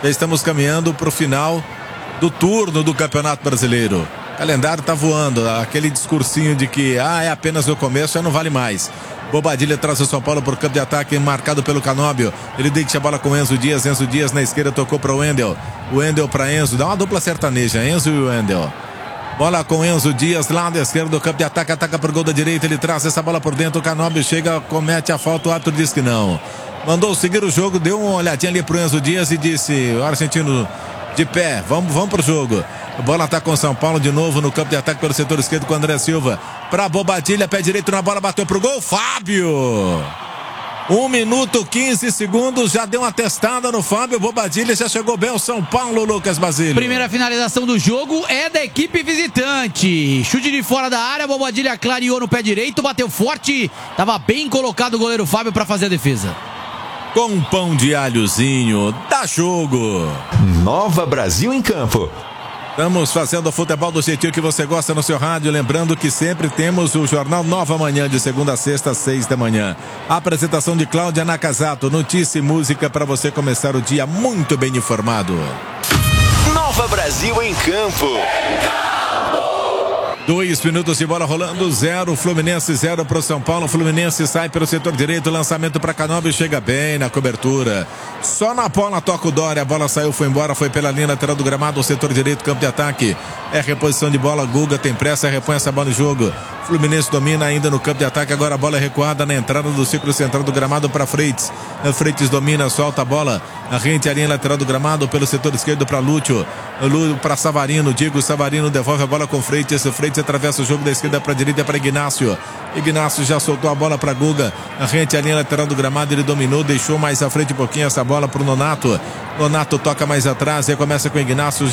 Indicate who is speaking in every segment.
Speaker 1: Já estamos caminhando para o final do turno do Campeonato Brasileiro. O calendário tá voando, aquele discursinho de que é apenas o começo, já não vale mais. Bobadilha traz o São Paulo por campo de ataque, marcado pelo Canóbio. Ele deixa a bola com Enzo Dias na esquerda tocou para o Wendel. O Wendel para Enzo, dá uma dupla sertaneja, Enzo e o Wendel. Bola com Enzo Dias lá da esquerda do campo de ataque, ataca por gol da direita, ele traz essa bola por dentro, o Canóbio chega, comete a falta, o árbitro diz que não. Mandou seguir o jogo, deu uma olhadinha ali pro Enzo Dias e disse, o argentino de pé, vamos pro jogo. A bola tá com o São Paulo de novo no campo de ataque pelo setor esquerdo com o André Silva. Pra Bobadilha, pé direito na bola, bateu pro gol, Fábio! 1 minuto 15 segundos, já deu uma testada no Fábio Bobadilha, já chegou bem o São Paulo, Lucas Basílio.
Speaker 2: Primeira finalização do jogo é da equipe visitante. Chute de fora da área, Bobadilha clareou no pé direito, bateu forte, tava bem colocado o goleiro Fábio para fazer a defesa.
Speaker 1: Com um pão de alhozinho, dá jogo.
Speaker 3: Nova Brasil em campo.
Speaker 1: Estamos fazendo o futebol do jeitinho que você gosta no seu rádio. Lembrando que sempre temos o Jornal Nova Manhã, de segunda a sexta, às 6 da manhã. A apresentação de Cláudia Nakazato. Notícia e música para você começar o dia muito bem informado.
Speaker 3: Nova Brasil em campo.
Speaker 1: 2 minutos de bola rolando, 0, Fluminense 0 para o São Paulo. Fluminense sai pelo setor direito, lançamento para Canóbio, chega bem na cobertura. Só na bola toca o Dória, a bola saiu, foi embora, foi pela linha lateral do gramado, o setor direito, campo de ataque. É reposição de bola, Guga tem pressa, repõe essa bola em jogo. Fluminense domina ainda no campo de ataque, agora a bola é recuada na entrada do círculo central do gramado para Freitas. Freitas domina, solta a bola, a rente a linha lateral do gramado pelo setor esquerdo para Lúcio. Para Savarino, Diego Savarino devolve a bola com Freitas. Freitas atravessa o jogo da esquerda para a direita para Ignácio. Ignácio já soltou a bola para Guga. A rente a linha lateral do gramado, ele dominou, deixou mais à frente um pouquinho essa bola para o Nonato. Nonato toca mais atrás, aí começa com o Ignácio,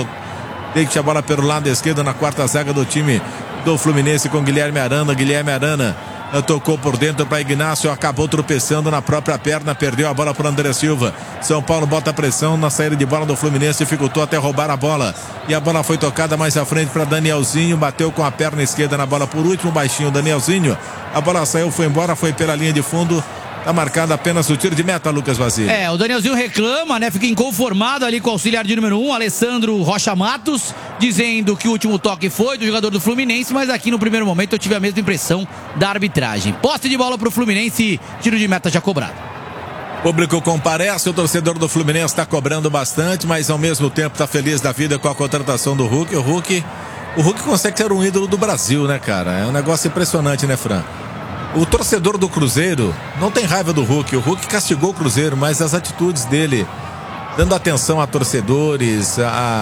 Speaker 1: deixa a bola pelo lado esquerdo na quarta zaga do time do Fluminense com Guilherme Arana. Guilherme Arana tocou por dentro para Ignácio, acabou tropeçando na própria perna, perdeu a bola para André Silva. São Paulo bota pressão na saída de bola do Fluminense, dificultou até roubar a bola. E a bola foi tocada mais à frente para Danielzinho, bateu com a perna esquerda na bola por último, baixinho Danielzinho. A bola saiu, foi embora, foi pela linha de fundo. Tá marcado apenas o tiro de meta, Lucas Basílio.
Speaker 2: O Danielzinho reclama, né? Fica inconformado ali com o auxiliar de número 1, Alessandro Rocha Matos, dizendo que o último toque foi do jogador do Fluminense, mas aqui no primeiro momento eu tive a mesma impressão da arbitragem. Posse de bola pro Fluminense, tiro de meta já cobrado.
Speaker 1: O público comparece, o torcedor do Fluminense está cobrando bastante, mas ao mesmo tempo está feliz da vida com a contratação do Hulk. O Hulk consegue ser um ídolo do Brasil, né, cara? É um negócio impressionante, né, Fran? O torcedor do Cruzeiro não tem raiva do Hulk. O Hulk castigou o Cruzeiro, mas as atitudes dele, dando atenção a torcedores,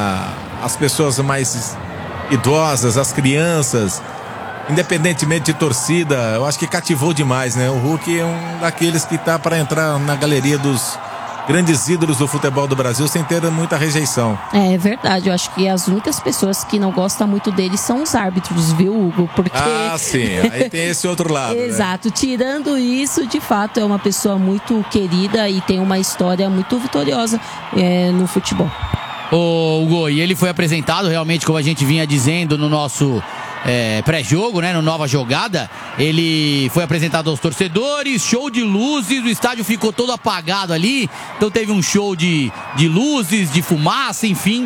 Speaker 1: as pessoas mais idosas, as crianças, independentemente de torcida, eu acho que cativou demais, né? O Hulk é um daqueles que tá para entrar na galeria dos grandes ídolos do futebol do Brasil sem ter muita rejeição.
Speaker 4: É verdade, eu acho que as únicas pessoas que não gostam muito dele são os árbitros, viu, Hugo? Porque...
Speaker 1: sim, aí tem esse outro lado.
Speaker 4: Exato,
Speaker 1: né?
Speaker 4: Tirando isso, de fato, é uma pessoa muito querida e tem uma história muito vitoriosa no futebol.
Speaker 2: Ô, Hugo, e ele foi apresentado realmente, como a gente vinha dizendo no nosso pré-jogo, né, no Nova Jogada. Ele foi apresentado aos torcedores, show de luzes, o estádio ficou todo apagado ali, então teve um show de luzes, de fumaça, enfim,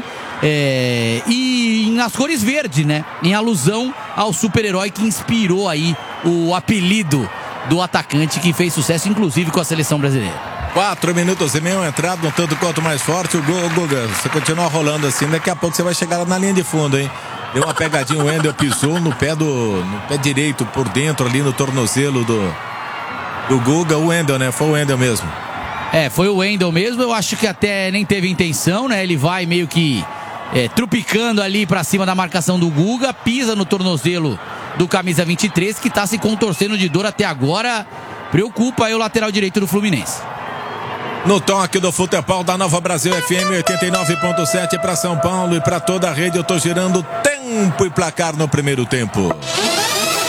Speaker 2: e nas cores verdes, né, em alusão ao super-herói que inspirou aí o apelido do atacante, que fez sucesso inclusive com a seleção brasileira.
Speaker 1: 4 minutos e meio, entrado um tanto quanto mais forte. O Guga, você continua rolando assim, daqui a pouco você vai chegar lá na linha de fundo, hein? Deu uma pegadinha, o Wendel pisou no pé direito, por dentro ali no tornozelo do Guga. O Wendel, né? Foi o Wendel mesmo.
Speaker 2: Foi o Wendel mesmo. Eu acho que até nem teve intenção, né? Ele vai meio que trupicando ali pra cima da marcação do Guga, pisa no tornozelo do camisa 23, que tá se contorcendo de dor até agora. Preocupa aí o lateral direito do Fluminense.
Speaker 1: No toque do futebol da Nova Brasil FM 89.7 para São Paulo e para toda a rede. Eu tô girando tempo e placar no primeiro tempo.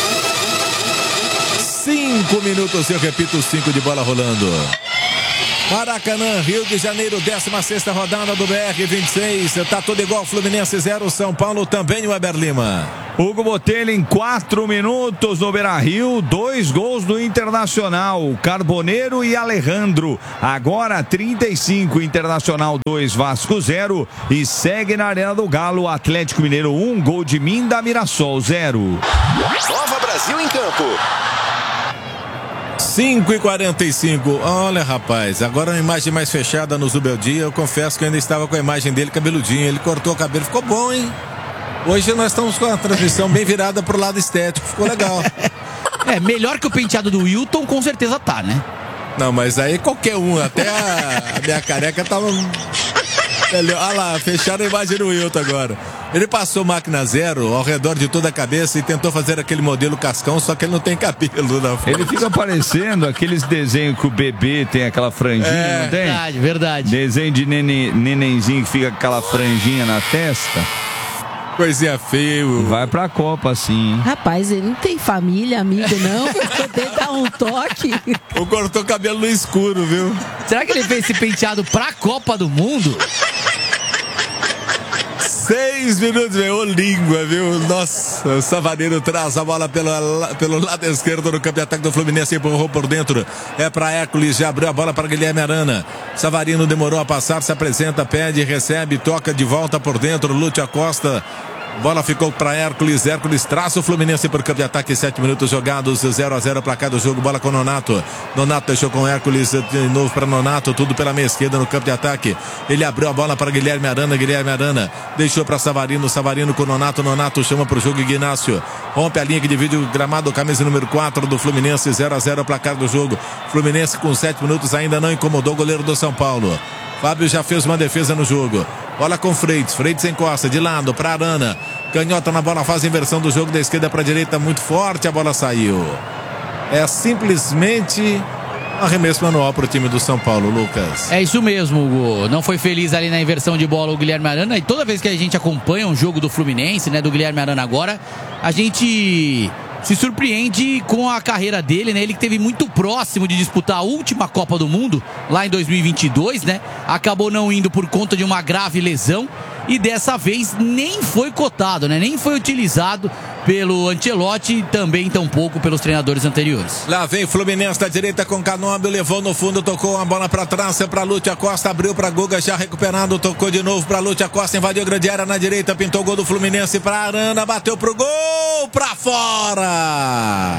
Speaker 1: 5 minutos, eu repito, 5 de bola rolando. Maracanã, Rio de Janeiro, 16ª rodada do BR-26. Tá tudo igual, Fluminense 0, São Paulo também, o Weber Lima.
Speaker 5: Hugo Botelho em 4 minutos no Beira-Rio, 2 gols do Internacional, Carboneiro e Alejandro. Agora 35, Internacional 2, Vasco 0 e segue na Arena do Galo, Atlético Mineiro 1, gol de Minda, Mirassol 0.
Speaker 3: Nova Brasil em campo.
Speaker 1: 5h45. Olha, rapaz, agora uma imagem mais fechada no Zubeldia. Eu confesso que eu ainda estava com a imagem dele cabeludinho. Ele cortou o cabelo, ficou bom, hein? Hoje nós estamos com a transmissão bem virada pro lado estético, ficou legal.
Speaker 2: Melhor que o penteado do Wilton, com certeza tá, né?
Speaker 1: Não, mas aí qualquer um, até a minha careca tava... Olha lá, fecharam a imagem do Wilton agora. Ele passou máquina zero ao redor de toda a cabeça e tentou fazer aquele modelo cascão, só que ele não tem cabelo na frente.
Speaker 5: Ele fica parecendo aqueles desenhos que o bebê tem aquela franjinha, não tem?
Speaker 2: Verdade, verdade.
Speaker 5: Desenho de nenenzinho que fica com aquela franjinha na testa.
Speaker 1: Coisinha feia.
Speaker 5: Vai pra Copa, assim.
Speaker 4: Rapaz, ele não tem família, amigo, não. Pra poder dar um toque.
Speaker 1: Ou cortou cabelo no escuro, viu?
Speaker 2: Será que ele fez esse penteado pra Copa do Mundo?
Speaker 1: 6 minutos, meu, língua, viu? Nossa, o Savarino traz a bola pelo lado esquerdo no campo de ataque do Fluminense, empurrou por dentro, é para Hércules, já abriu a bola para Guilherme Arana. Savarino demorou a passar, se apresenta, pede, recebe, toca de volta por dentro, Lúcio Acosta. Bola ficou para Hércules, Hércules traça o Fluminense por campo de ataque, 7 minutos jogados, 0-0 para cada jogo, bola com Nonato. Nonato deixou com Hércules, de novo para Nonato, tudo pela meia esquerda no campo de ataque. Ele abriu a bola para Guilherme Arana, Guilherme Arana deixou para Savarino, Savarino com Nonato, Nonato chama para o jogo Ignácio. Rompe a linha que divide o gramado, camisa número 4 do Fluminense, 0-0 placar do jogo. Fluminense com 7 minutos ainda não incomodou o goleiro do São Paulo. Fábio já fez uma defesa no jogo. Bola com Freitas. Freitas encosta de lado para Arana. Canhota na bola, faz a inversão do jogo da esquerda para a direita. Muito forte, a bola saiu. É simplesmente arremesso manual para o time do São Paulo, Lucas.
Speaker 2: É isso mesmo, Hugo. Não foi feliz ali na inversão de bola o Guilherme Arana. E toda vez que a gente acompanha um jogo do Fluminense, né, do Guilherme Arana agora, a gente se surpreende com a carreira dele, né? Ele que teve muito próximo de disputar a última Copa do Mundo, lá em 2022, né? Acabou não indo por conta de uma grave lesão e dessa vez nem foi cotado, né? Nem foi utilizado pelo Ancelotti e também tampouco pelos treinadores anteriores.
Speaker 1: Lá vem Fluminense da direita com Canóbio, levou no fundo, tocou a bola para trás, para Lúcio Acosta, abriu para Guga, já recuperado, tocou de novo para Lúcio Acosta, invadiu a grande área na direita, pintou o gol do Fluminense para Arana, bateu pro gol, para fora.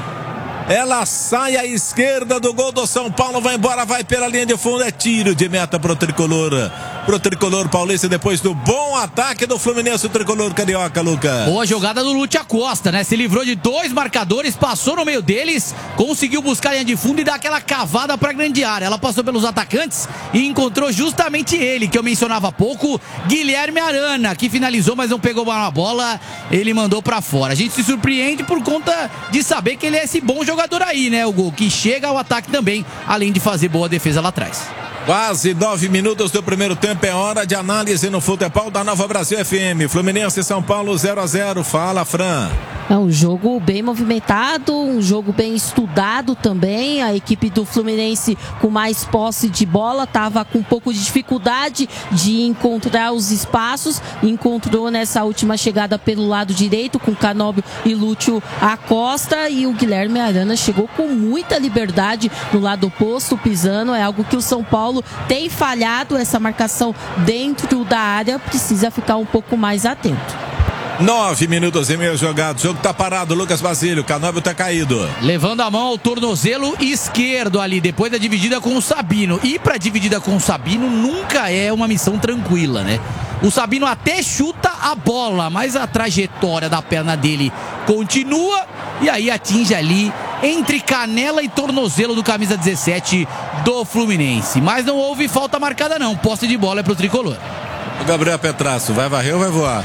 Speaker 1: Ela sai à esquerda do gol do São Paulo, vai embora, vai pela linha de fundo, é tiro de meta pro tricolor paulista, depois do bom ataque do Fluminense, o tricolor carioca, Lucas.
Speaker 2: Boa jogada do Lúcio Acosta, né? Se livrou de 2 marcadores, passou no meio deles, conseguiu buscar a linha de fundo e dar aquela cavada pra grande área. Ela passou pelos atacantes e encontrou justamente ele, que eu mencionava há pouco, Guilherme Arana, que finalizou, mas não pegou a bola, ele mandou pra fora. A gente se surpreende por conta de saber que ele é esse bom jogador aí, né, Hugo? Que chega ao ataque também, além de fazer boa defesa lá atrás.
Speaker 1: Quase 9 minutos do primeiro tempo, é hora de análise no futebol da Nova Brasil FM. Fluminense e São Paulo 0-0. Fala, Fran.
Speaker 4: É um jogo bem movimentado, um jogo bem estudado também. A equipe do Fluminense com mais posse de bola estava com um pouco de dificuldade de encontrar os espaços. Encontrou nessa última chegada pelo lado direito com Canóbio e Lúcio Acosta. E o Guilherme Arana chegou com muita liberdade no lado oposto, pisando. É algo que o São Paulo tem falhado, essa marcação dentro da área, precisa ficar um pouco mais atento.
Speaker 1: 9 minutos e meio jogados, o jogo tá parado, Lucas Basílio, Canóbio tá caído.
Speaker 2: Levando a mão ao tornozelo esquerdo ali, depois da dividida com o Sabino. E pra dividida com o Sabino nunca é uma missão tranquila, né? O Sabino até chuta a bola, mas a trajetória da perna dele continua e aí atinge ali entre canela e tornozelo do camisa 17 do Fluminense. Mas não houve falta marcada não, posse de bola é pro tricolor.
Speaker 1: O Gabriel Petrasso, vai varrer ou vai voar?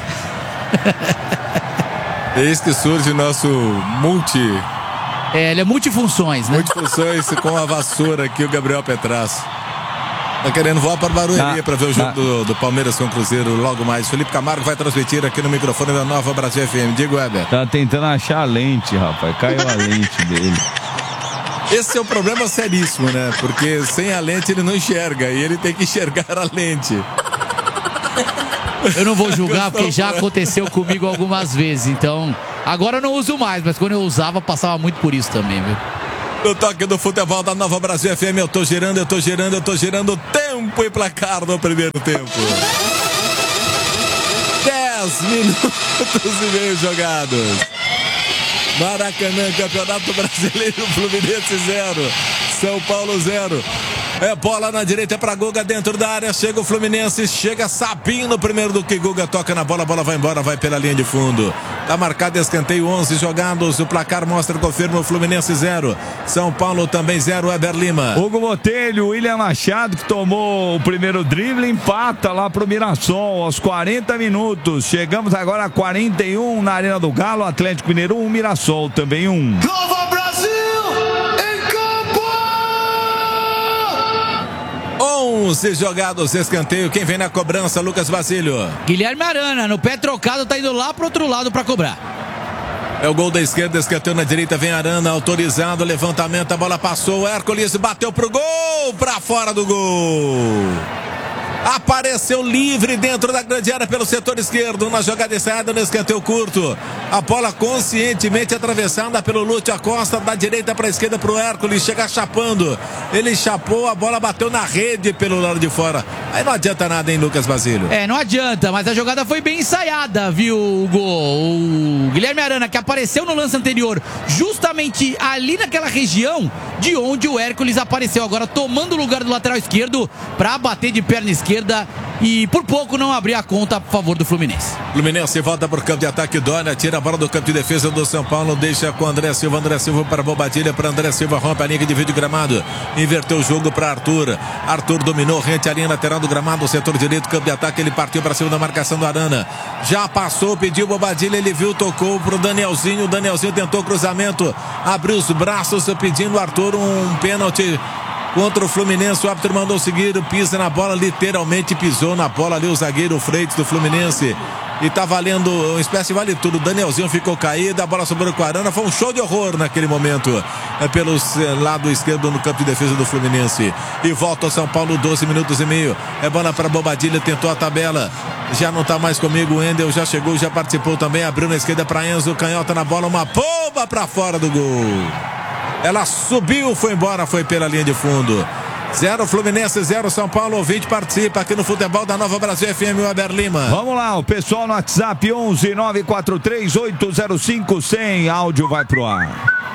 Speaker 1: Eis que surge o nosso
Speaker 2: ele é multifunções, né?
Speaker 1: Multifunções com a vassoura aqui, o Gabriel Petrasso. Tá querendo voar para Barueri para ver o jogo do Palmeiras com o Cruzeiro logo mais. Felipe Camargo vai transmitir aqui no microfone da Nova Brasil FM. Diego Weber.
Speaker 5: Tá tentando achar a lente, rapaz. Caiu a lente dele.
Speaker 1: Esse é o problema seríssimo, né? Porque sem a lente ele não enxerga e ele tem que enxergar a lente.
Speaker 2: Eu não vou julgar porque já aconteceu comigo algumas vezes, então agora eu não uso mais, mas quando eu usava passava muito por isso também, viu?
Speaker 1: No toque do futebol da Nova Brasil FM, eu tô girando tempo e placar no primeiro tempo. 10 minutos e meio jogados. Maracanã, Campeonato Brasileiro, Fluminense 0, São Paulo 0. É bola na direita para Guga dentro da área. Chega o Fluminense, chega Sabinho no primeiro do que Guga toca na bola. A bola vai embora, vai pela linha de fundo. Tá marcado escanteio, 11 jogados. O placar mostra, confirma o Fluminense 0. São Paulo também 0, Weber Lima.
Speaker 5: Hugo Botelho, William Machado, que tomou o primeiro drible, empata lá pro Mirassol aos 40 minutos. Chegamos agora a 41 na Arena do Galo. Atlético Mineiro 1, Mirassol também 1.
Speaker 3: Nova Brasil!
Speaker 1: 11 jogados, escanteio. Quem vem na cobrança? Lucas Basílio.
Speaker 2: Guilherme Arana, no pé trocado, tá indo lá pro outro lado pra cobrar.
Speaker 1: É o gol da esquerda, escanteio na direita, vem Arana, autorizado, levantamento, a bola passou, o Hércules bateu pro gol, pra fora do gol. Apareceu livre dentro da grande área pelo setor esquerdo, na jogada ensaiada no escanteio curto. A bola conscientemente atravessada pelo Lúcio Acosta, da direita para a esquerda para o Hércules, chega chapando. Ele chapou, a bola bateu na rede pelo lado de fora. Aí não adianta nada, hein, Lucas Basílio?
Speaker 2: Não adianta, mas a jogada foi bem ensaiada, viu, Hugo? O Guilherme Arana, que apareceu no lance anterior, justamente ali naquela região de onde o Hércules apareceu, agora tomando o lugar do lateral esquerdo para bater de perna esquerda e por pouco não abrir a conta a favor do Fluminense.
Speaker 1: Fluminense volta para o campo de ataque, Dória tira a bola do campo de defesa do São Paulo, deixa com André Silva para Bobadilha, para André Silva, rompe a linha de vídeo gramado, inverteu o jogo para Arthur dominou, rente a linha lateral do gramado, setor direito, campo de ataque, ele partiu para cima da marcação do Arana, já passou, pediu Bobadilha, ele viu, tocou pro Danielzinho, o Danielzinho tentou cruzamento, abriu os braços pedindo Arthur um pênalti contra o Fluminense. O árbitro mandou seguir, pisa na bola, literalmente pisou na bola ali o zagueiro Freitas do Fluminense. E tá valendo uma espécie de vale tudo. O Danielzinho ficou caído, a bola sobrou com a Arana. Foi um show de horror naquele momento. Pelo lado esquerdo no campo de defesa do Fluminense. E volta o São Paulo, 12 minutos e meio. É bola para Bobadilha, tentou a tabela. Já não tá mais comigo, o Endel já chegou, já participou também. Abriu na esquerda para Enzo, canhota na bola, uma bomba para fora do gol. Ela subiu, foi embora, foi pela linha de fundo. 0 Fluminense, 0 São Paulo. Ouvinte participa aqui no futebol da Nova Brasil FM, Weber Lima.
Speaker 5: Vamos lá, o pessoal no WhatsApp 11 943 805 100. Áudio vai pro ar.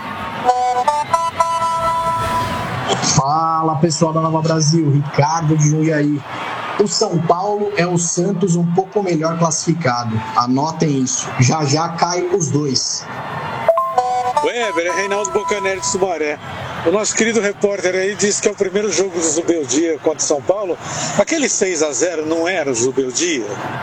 Speaker 6: Fala, pessoal da Nova Brasil, Ricardo de Jundiaí. O São Paulo é o Santos um pouco melhor classificado. Anotem isso. Já cai os dois.
Speaker 7: Weber, é Reinaldo Bocanelli de Sumaré. O nosso querido repórter aí disse que é o primeiro jogo do Zubeldia contra o São Paulo. Aquele 6-0 não era o Zubeldia?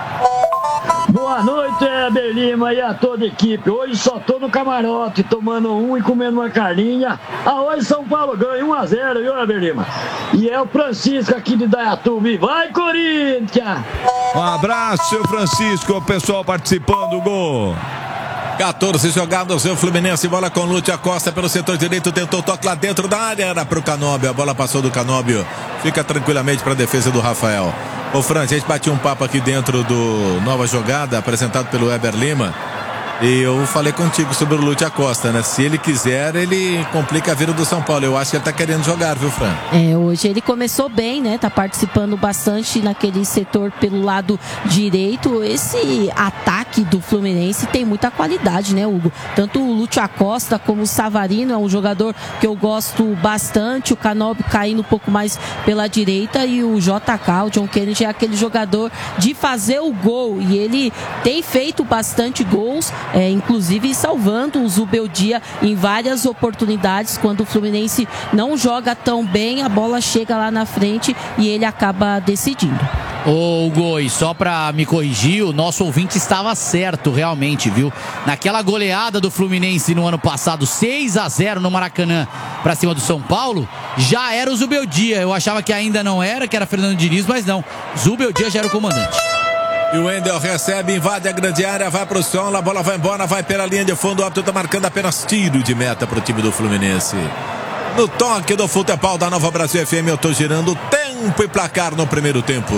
Speaker 8: Boa noite, Weber Lima e a toda a equipe. Hoje só tô no camarote, tomando um e comendo uma carninha. Hoje São Paulo ganha 1-0, viu, Weber Lima? E é o Francisco aqui de Dayatuba. Vai, Corinthians!
Speaker 5: Um abraço, seu Francisco, o pessoal participando do gol.
Speaker 1: 14 jogados, o Fluminense, bola com Lúcio Acosta pelo setor direito, tentou toque lá dentro da área, era pro Canóbio, a bola passou do Canóbio, fica tranquilamente para a defesa do Rafael. Ô Fran, a gente bateu um papo aqui dentro do Nova Jogada, apresentado pelo Weber Lima, e eu falei contigo sobre o Lúcio Acosta, né? Se ele quiser, ele complica a vida do São Paulo. Eu acho que ele tá querendo jogar, viu, Fran?
Speaker 4: Hoje ele começou bem, né? Tá participando bastante naquele setor pelo lado direito. Esse ataque do Fluminense tem muita qualidade, né, Hugo? Tanto o Lúcio Acosta como o Savarino é um jogador que eu gosto bastante. O Canóbio caindo um pouco mais pela direita e o JK, o John Kennedy, é aquele jogador de fazer o gol. E ele tem feito bastante gols. Inclusive salvando o Zubeldia em várias oportunidades. Quando o Fluminense não joga tão bem, a bola chega lá na frente e ele acaba decidindo.
Speaker 2: Ô, Goi, só pra me corrigir, o nosso ouvinte estava certo, realmente, viu? Naquela goleada do Fluminense no ano passado, 6-0 no Maracanã pra cima do São Paulo, já era o Zubeldia. Eu achava que ainda não era, que era Fernando Diniz, mas não. Zubeldia já era o comandante.
Speaker 1: E o Wendel recebe, invade a grande área, vai pro som, a bola vai embora, vai pela linha de fundo, o árbitro tá marcando apenas tiro de meta pro time do Fluminense. No toque do futebol da Nova Brasil FM, eu tô girando tempo e placar no primeiro tempo.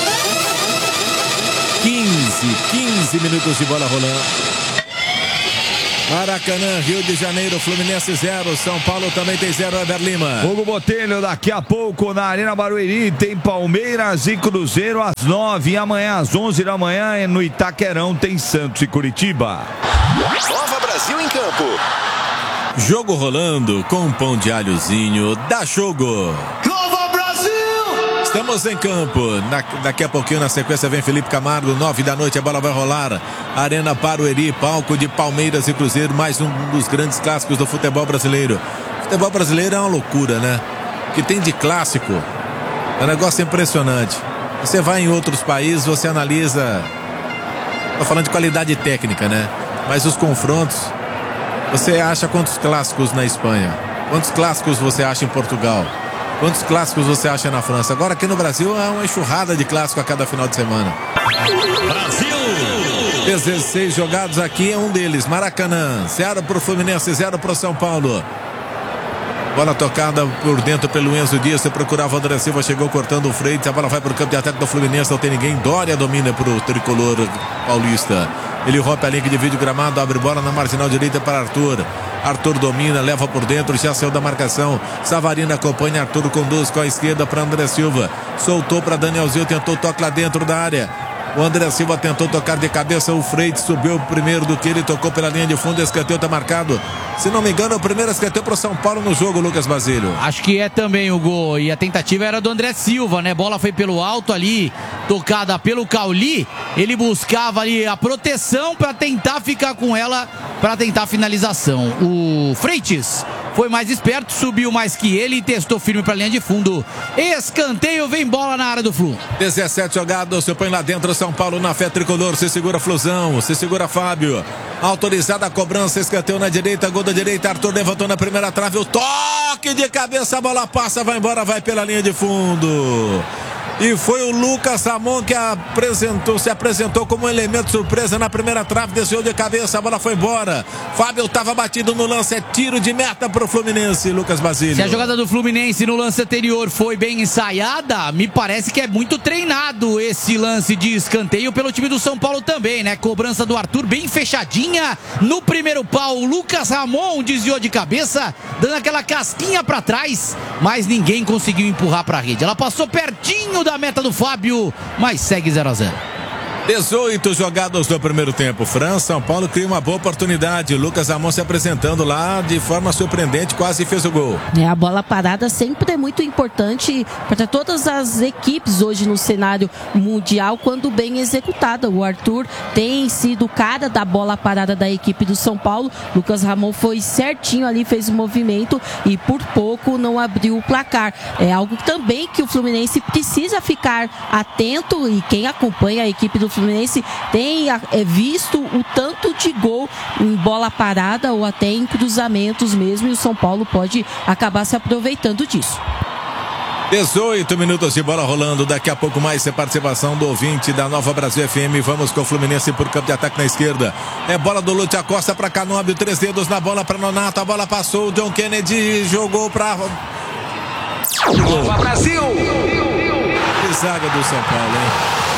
Speaker 1: 15 minutos de bola rolando. Maracanã, Rio de Janeiro, Fluminense 0, São Paulo também tem 0, Eber Lima.
Speaker 5: Hugo Botelho, daqui a pouco na Arena Barueri tem Palmeiras e Cruzeiro às 9 e amanhã às 11 da manhã no Itaquerão tem Santos e Curitiba.
Speaker 3: Nova Brasil em campo.
Speaker 1: Jogo rolando com pão de alhozinho, dá jogo. Estamos em campo. Daqui a pouquinho, na sequência, vem Felipe Camargo. 9 da noite, a bola vai rolar. Arena Barueri, palco de Palmeiras e Cruzeiro. Mais um dos grandes clássicos do futebol brasileiro. O futebol brasileiro é uma loucura, né? O que tem de clássico é um negócio impressionante. Você vai em outros países, você analisa. Estou falando de qualidade técnica, né? Mas os confrontos. Você acha quantos clássicos na Espanha? Quantos clássicos você acha em Portugal? Quantos clássicos você acha na França? Agora aqui no Brasil é uma enxurrada de clássico a cada final de semana. Brasil! 16 jogados aqui, é um deles. Maracanã, 0 para o Fluminense, 0 para o São Paulo. Bola tocada por dentro pelo Enzo Dias. Você procurava o André Silva, chegou cortando o Freitas. A bola vai para o campo de ataque do Fluminense. Não tem ninguém. Dória domina para o tricolor paulista. Ele rompe a linha de vídeo gramado, abre bola na marginal direita para Arthur. Arthur domina, leva por dentro, já saiu da marcação. Savarino acompanha, Arthur conduz com a esquerda para André Silva. Soltou para Danielzinho, tentou toque lá dentro da área. O André Silva tentou tocar de cabeça, o Freitas subiu primeiro do que ele, tocou pela linha de fundo, escanteio está marcado. Se não me engano, é o primeiro escanteio para o São Paulo no jogo, Lucas Basílio.
Speaker 2: Acho que é também o gol, e a tentativa era do André Silva, né? Bola foi pelo alto ali, tocada pelo Cauli, ele buscava ali a proteção para tentar ficar com ela, para tentar a finalização. O Freitas foi mais esperto, subiu mais que ele e testou firme para a linha de fundo. Escanteio, vem bola na área do Flu.
Speaker 1: 17 jogados, se põe lá dentro São Paulo na fé tricolor, se segura Flusão, se segura Fábio. Autorizada a cobrança, escanteio na direita, gol da direita, Arthur levantou na primeira trave, o toque de cabeça, a bola passa, vai embora, vai pela linha de fundo. E foi o Lucas Ramon que se apresentou como um elemento surpresa na primeira trave, desceu de cabeça, a bola foi embora. Fábio estava batido no lance, é tiro de meta para o Fluminense, Lucas Basílio.
Speaker 2: Se a jogada do Fluminense no lance anterior foi bem ensaiada, me parece que é muito treinado esse lance de escanteio pelo time do São Paulo também, né? Cobrança do Arthur bem fechadinha no primeiro pau. O Lucas Ramon desviou de cabeça, dando aquela casquinha para trás, mas ninguém conseguiu empurrar para a rede. Ela passou pertinho da meta do Fábio, mas segue 0-0.
Speaker 1: 18 jogados do primeiro tempo. França, São Paulo cria uma boa oportunidade. Lucas Ramon se apresentando lá de forma surpreendente, quase fez o gol.
Speaker 4: A bola parada sempre é muito importante para todas as equipes hoje no cenário mundial, quando bem executada. O Arthur tem sido o cara da bola parada da equipe do São Paulo. Lucas Ramon foi certinho ali, fez o movimento e por pouco não abriu o placar. É algo também que o Fluminense precisa ficar atento, e quem acompanha a equipe do Fluminense tem visto o tanto de gol em bola parada ou até em cruzamentos mesmo, e o São Paulo pode acabar se aproveitando disso.
Speaker 1: 18 minutos de bola rolando, daqui a pouco mais participação do ouvinte da Nova Brasil FM. Vamos com o Fluminense por campo de ataque na esquerda. É bola do Lúcio Acosta para Canóbio, 3 dedos na bola para Nonato, a bola passou, o John Kennedy jogou para
Speaker 3: Nova Brasil.
Speaker 1: Que zaga do São Paulo, hein?